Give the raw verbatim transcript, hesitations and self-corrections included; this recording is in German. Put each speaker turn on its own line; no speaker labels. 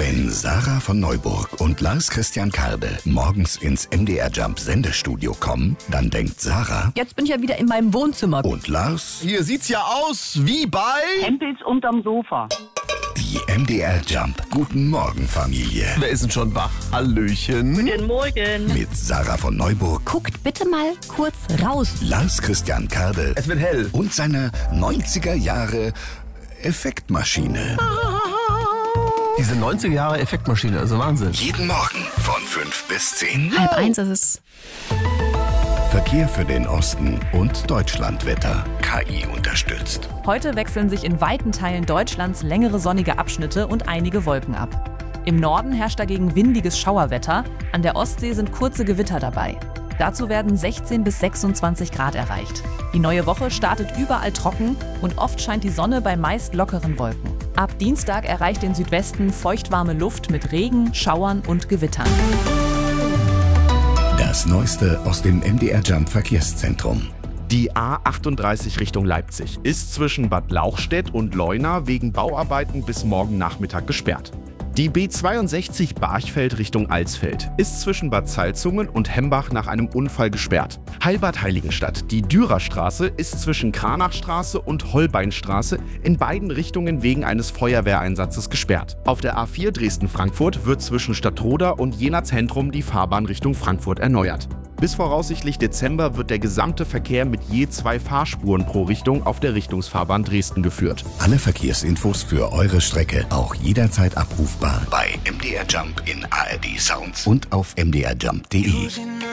Wenn Sarah von Neuburg und Lars Christian Karde morgens ins M D R Jump Sendestudio kommen, dann denkt Sarah,
jetzt bin ich ja wieder in meinem Wohnzimmer.
und Lars,
Hier sieht's ja aus wie bei...
Hempels unterm Sofa.
die M D R Jump Guten Morgen Familie
Wer ist denn schon wach? Hallöchen.
Guten Morgen.
mit Sarah von Neuburg,
Guckt bitte mal kurz raus.
Lars Christian Karde
Es wird hell.
und seiner neunziger Jahre Effektmaschine.
Diese neunziger Jahre Effektmaschine, also Wahnsinn.
Jeden Morgen von fünf bis zehn.
Halb eins ist es.
Verkehr für den Osten und Deutschlandwetter. K I unterstützt.
Heute wechseln sich in weiten Teilen Deutschlands längere sonnige Abschnitte und einige Wolken ab. Im Norden herrscht dagegen windiges Schauerwetter, an der Ostsee sind kurze Gewitter dabei. Dazu werden sechzehn bis sechsundzwanzig Grad erreicht. Die neue Woche startet überall trocken und oft scheint die Sonne bei meist lockeren Wolken. Ab Dienstag erreicht den Südwesten feuchtwarme Luft mit Regen, Schauern und Gewittern.
Das Neueste aus dem M D R Jump Verkehrszentrum.
Die A achtunddreißig Richtung Leipzig ist zwischen Bad Lauchstädt und Leuna wegen Bauarbeiten bis morgen Nachmittag gesperrt. Die B zweiundsechzig Barchfeld Richtung Alsfeld ist zwischen Bad Salzungen und Hembach nach einem Unfall gesperrt. Heilbad Heiligenstadt, die Dürerstraße, ist zwischen Kranachstraße und Holbeinstraße in beiden Richtungen wegen eines Feuerwehreinsatzes gesperrt. Auf der A vier Dresden-Frankfurt wird zwischen Stadtroda und Jena-Zentrum die Fahrbahn Richtung Frankfurt erneuert. Bis voraussichtlich Dezember wird der gesamte Verkehr mit je zwei Fahrspuren pro Richtung auf der Richtungsfahrbahn Dresden geführt.
Alle Verkehrsinfos für eure Strecke auch jederzeit abrufbar bei M D R Jump in A R D Sounds und auf m d r jump punkt d e.